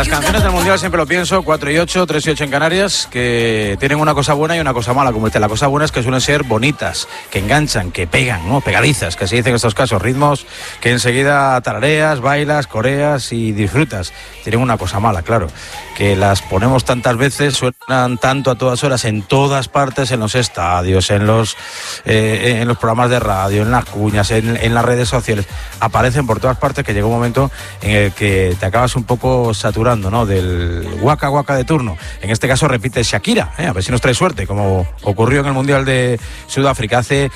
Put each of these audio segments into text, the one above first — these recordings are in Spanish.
Las canciones del Mundial siempre lo pienso, 4 y 8, 3 y 8 en Canarias, que tienen una cosa buena y una cosa mala, como la cosa buena es que suelen ser bonitas, que enganchan, que pegan, ¿no? Pegadizas, que se dice en estos casos, ritmos que enseguida tarareas, bailas, coreas y disfrutas. Tienen una cosa mala, claro, que las ponemos tantas veces, suenan tanto a todas horas, en todas partes, en los estadios, en los programas de radio, en las cuñas, en las redes sociales, aparecen por todas partes, que llega un momento en el que te acabas un poco saturando, ¿no? Del guaca guaca de turno. En este caso repite Shakira, a ver si nos trae suerte, como ocurrió en el Mundial de Sudáfrica hace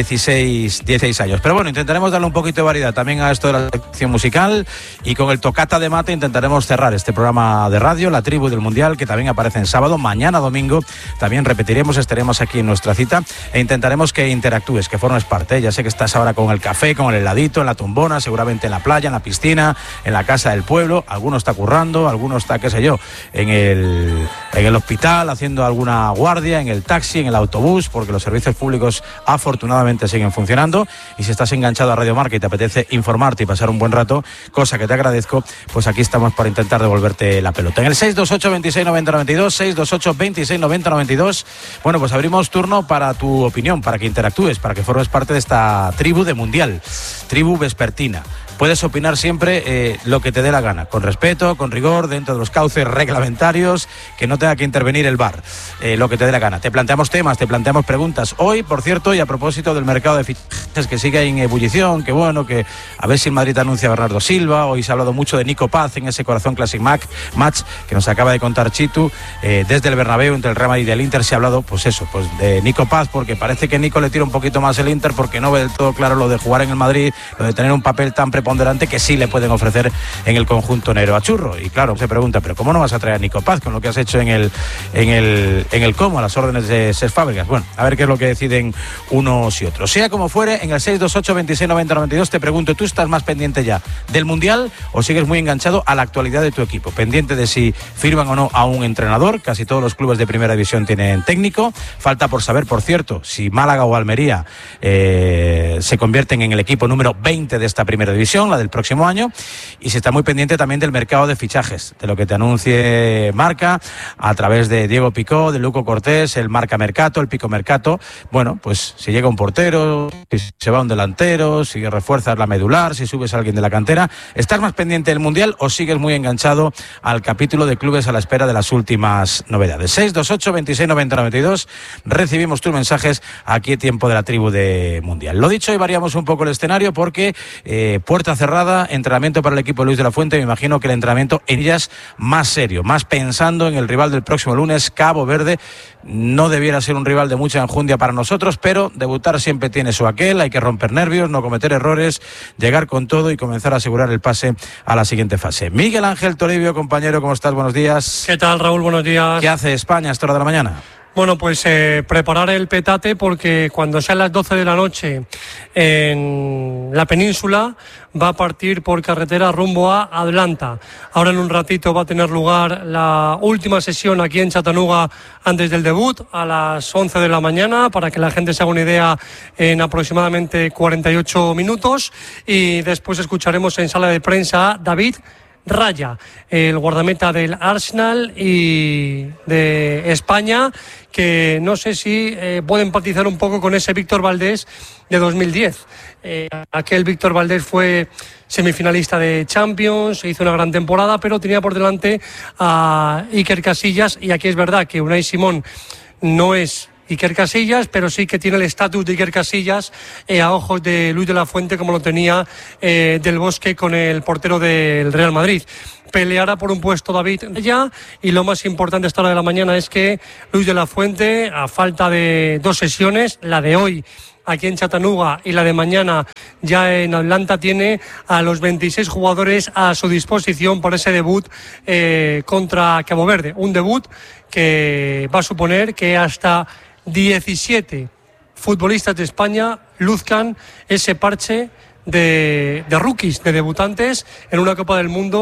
16 años. Pero bueno, intentaremos darle un poquito de variedad también a esto de la sección musical, y con el tocata de mate intentaremos cerrar este programa de radio, La Tribu del Mundial, que también aparece en sábado. Mañana domingo también repetiremos, estaremos aquí en nuestra cita e intentaremos que interactúes, que formes parte. Ya sé que estás ahora con el café, con el heladito, en la tumbona, seguramente en la playa, en la piscina, en la casa del pueblo. Alguno está currando, alguno está, qué sé yo, en el hospital haciendo alguna guardia, en el taxi, en el autobús, porque los servicios públicos afortunadamente siguen funcionando. Y si estás enganchado a Radio Marca y te apetece informarte y pasar un buen rato, cosa que te agradezco, pues aquí estamos para intentar devolverte la pelota. En el 628 26 90 92, 628 26 90 92, bueno, pues abrimos turno para tu opinión, para que interactúes, para que formes parte de esta tribu de Mundial, tribu vespertina. Puedes opinar siempre lo que te dé la gana, con respeto, con rigor, dentro de los cauces reglamentarios, que no tenga que intervenir el VAR, lo que te dé la gana. Te planteamos temas, te planteamos preguntas. Hoy, por cierto, y a propósito del mercado de fichajes que sigue en ebullición, que bueno, que a ver si el Madrid anuncia a Bernardo Silva. Hoy se ha hablado mucho de Nico Paz en ese Corazón Classic Match que nos acaba de contar Chitu. Desde el Bernabéu, entre el Real Madrid y el Inter, se ha hablado, pues eso, pues de Nico Paz, porque parece que Nico le tira un poquito más el Inter, porque no ve del todo claro lo de jugar en el Madrid, lo de tener un papel tan preponderante que sí le pueden ofrecer en el conjunto negro a Churro. Y claro, se pregunta, pero ¿cómo no vas a traer a Nico Paz con lo que has hecho en el Como, a las órdenes de Cesc Fábregas? Bueno, a ver qué es lo que deciden unos y otros. Sea como fuere, en el 628 26 90 92 te pregunto, ¿tú estás más pendiente ya del Mundial o sigues muy enganchado a la actualidad de tu equipo? Pendiente de si firman o no a un entrenador. Casi todos los clubes de primera división tienen técnico. Falta por saber, por cierto, si Málaga o Almería se convierten en el equipo número 20 de esta primera división, la del próximo año, y se está muy pendiente también del mercado de fichajes, de lo que te anuncie Marca a través de Diego Picó, de Luco Cortés, el Marca Mercato, el Pico Mercato. Bueno, pues si llega un portero, si se va un delantero, si refuerzas la medular, si subes a alguien de la cantera. ¿Estás más pendiente del Mundial o sigues muy enganchado al capítulo de clubes a la espera de las últimas novedades? 628 26 90 92, recibimos tus mensajes aquí, tiempo de la tribu de Mundial. Lo dicho, hoy variamos un poco el escenario porque puerta cerrada, entrenamiento para el equipo de Luis de la Fuente. Me imagino que el entrenamiento en ellas más serio, más pensando en el rival del próximo lunes, Cabo Verde. No debiera ser un rival de mucha enjundia para nosotros, pero debutar siempre tiene su aquel. Hay que romper nervios, no cometer errores, llegar con todo y comenzar a asegurar el pase a la siguiente fase. Miguel Ángel Toribio, compañero, ¿cómo estás? Buenos días. ¿Qué tal, Raúl? Buenos días. ¿Qué hace España a esta hora de la mañana? Bueno, pues preparar el petate, porque cuando sean las 12 de la noche en la península va a partir por carretera rumbo a Atlanta. Ahora en un ratito va a tener lugar la última sesión aquí en Chattanooga antes del debut a las 11 de la mañana, para que la gente se haga una idea, en aproximadamente 48 minutos, y después escucharemos en sala de prensa a David Raya, el guardameta del Arsenal y de España, que no sé si puede empatizar un poco con ese Víctor Valdés de 2010. Aquel Víctor Valdés fue semifinalista de Champions, hizo una gran temporada, pero tenía por delante a Iker Casillas, y aquí es verdad que Unai Simón no es Iker Casillas, pero sí que tiene el estatus de Iker Casillas a ojos de Luis de la Fuente, como lo tenía Del Bosque con el portero del Real Madrid. Peleará por un puesto David ya, y lo más importante a esta hora de la mañana es que Luis de la Fuente, a falta de 2 sesiones, la de hoy aquí en Chattanooga y la de mañana ya en Atlanta, tiene a los 26 jugadores a su disposición para ese debut contra Cabo Verde. Un debut que va a suponer que hasta 17 futbolistas de España luzcan ese parche de rookies, de debutantes en una Copa del Mundo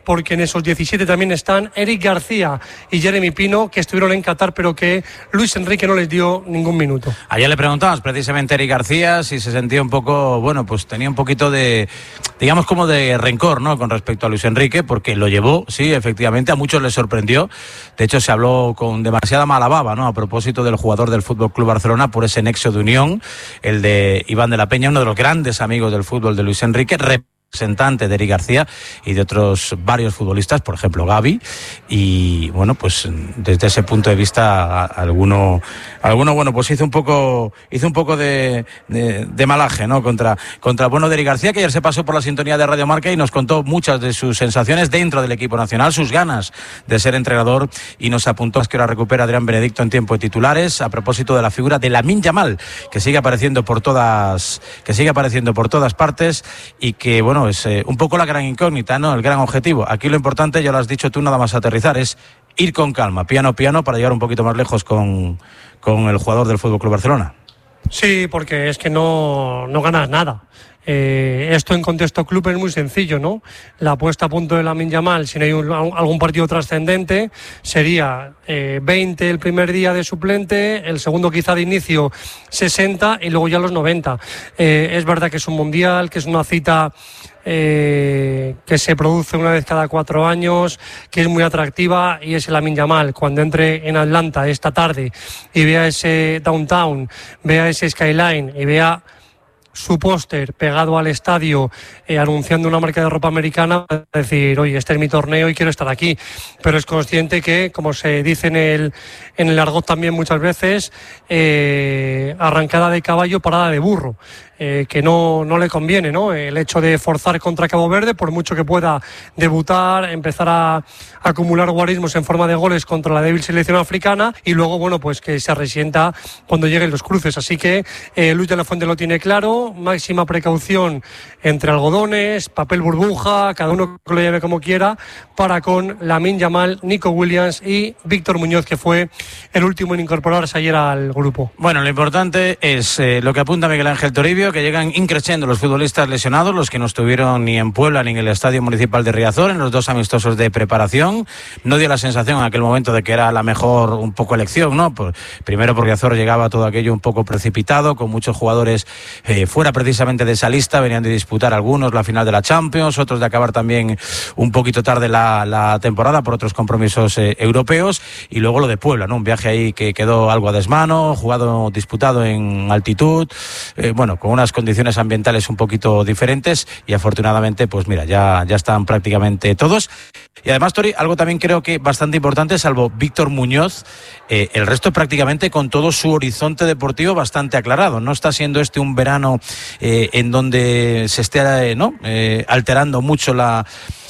porque en esos 17 también están Eric García y Jeremy Pino, que estuvieron en Qatar, pero que Luis Enrique no les dio ningún minuto. Ayer le preguntamos precisamente a Eric García si se sentía un poco, bueno, pues tenía un poquito de, digamos, como de rencor, ¿no?, con respecto a Luis Enrique, porque lo llevó, sí, efectivamente, a muchos les sorprendió. De hecho, se habló con demasiada mala baba, ¿no?, a propósito del jugador del Fútbol Club Barcelona por ese nexo de unión, el de Iván de la Peña, uno de los grandes amigos del fútbol de Luis Enrique, representante de Eric García y de otros varios futbolistas, por ejemplo Gavi, y bueno, pues desde ese punto de vista alguno bueno, pues hizo un poco de malaje, ¿no?, contra el bueno de Eric García, que ayer se pasó por la sintonía de Radio Marca y nos contó muchas de sus sensaciones dentro del equipo nacional, sus ganas de ser entrenador, y nos apuntó que ahora recupera Adrián Benedicto en tiempo de titulares, a propósito de la figura de Lamine Yamal, que sigue apareciendo por todas partes, y que bueno, es un poco la gran incógnita, ¿no?, el gran objetivo. Aquí lo importante, ya lo has dicho tú, nada más aterrizar, es ir con calma, piano para llegar un poquito más lejos con el jugador del Fútbol Club Barcelona. Sí, porque es que no ganas nada. Esto en contexto club es muy sencillo, ¿no? La puesta a punto de Lamine Yamal, si no hay algún partido trascendente, sería 20 el primer día de suplente, el segundo quizá de inicio 60 y luego ya los 90. Es verdad que es un mundial, que es una cita que se produce una vez cada 4 años, que es muy atractiva, y es el Lamine Yamal. Cuando entre en Atlanta esta tarde y vea ese downtown, vea ese skyline y vea su póster pegado al estadio anunciando una marca de ropa americana, decir, oye, este es mi torneo y quiero estar aquí. Pero es consciente que, como se dice en el argot también muchas veces, arrancada de caballo, parada de burro. Que no le conviene, ¿no?, el hecho de forzar contra Cabo Verde, por mucho que pueda debutar, empezar a acumular guarismos en forma de goles contra la débil selección africana, y luego, bueno, pues que se resienta cuando lleguen los cruces. Así que Luis de la Fuente lo tiene claro, máxima precaución entre algodones, papel burbuja, cada uno que lo llame como quiera, para con Lamine Yamal, Nico Williams y Víctor Muñoz, que fue el último en incorporarse ayer al grupo. Bueno, lo importante es lo que apunta Miguel Ángel Toribio, que llegan increciendo los futbolistas lesionados, los que no estuvieron ni en Puebla ni en el Estadio Municipal de Riazor en los 2 amistosos de preparación. No dio la sensación en aquel momento de que era la mejor un poco elección, ¿no? Primero porque Riazor llegaba todo aquello un poco precipitado, con muchos jugadores fuera precisamente de esa lista, venían de disputar algunos la final de la Champions, otros de acabar también un poquito tarde la temporada por otros compromisos europeos, y luego lo de Puebla, ¿no? Un viaje ahí que quedó algo a desmano, disputado en altitud, bueno, con unas condiciones ambientales un poquito diferentes, y afortunadamente, pues mira, ya están prácticamente todos. Y además, Tori, algo también creo que bastante importante, salvo Víctor Muñoz, el resto prácticamente con todo su horizonte deportivo bastante aclarado. No está siendo este un verano en donde se esté alterando mucho la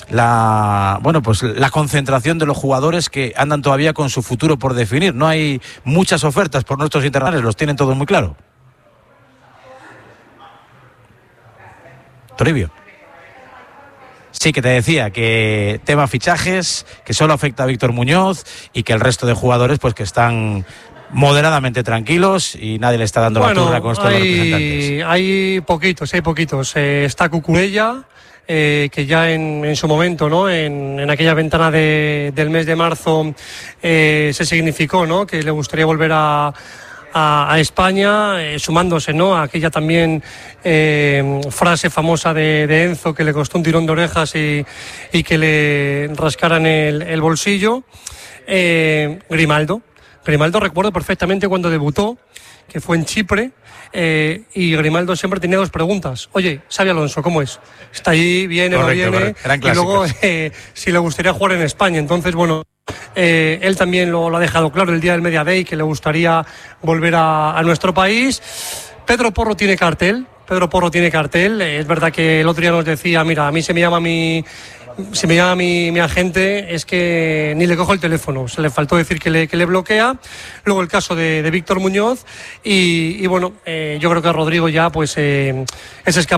concentración de los jugadores que andan todavía con su futuro por definir. No hay muchas ofertas por nuestros internacionales, los tienen todos muy claro. Toribio. Sí, que te decía que tema fichajes, que solo afecta a Víctor Muñoz, y que el resto de jugadores pues que están moderadamente tranquilos y nadie le está dando la turra con estos representantes. Hay poquitos. Está Cucurella, que ya en su momento, ¿no?, en aquella ventana del mes de marzo se significó, ¿no?, que le gustaría volver a España, sumándose, ¿no?, a aquella también frase famosa de Enzo, que le costó un tirón de orejas y que le rascaran el bolsillo. Grimaldo, recuerdo perfectamente cuando debutó, que fue en Chipre, y Grimaldo siempre tenía 2 preguntas. Oye, Xabi Alonso, ¿cómo es? ¿Está ahí? ¿Viene? Correcto, ¿No viene? Eran y luego si le gustaría jugar en España. Entonces, bueno, él también lo ha dejado claro el día del Media Day, que le gustaría volver a nuestro país. Pedro Porro tiene cartel. Es verdad que el otro día nos decía, mira, a mí se me llama mi agente, es que ni le cojo el teléfono, se le faltó decir que le bloquea. Luego el caso de Víctor Muñoz y bueno, yo creo que Rodrigo ya pues es escapar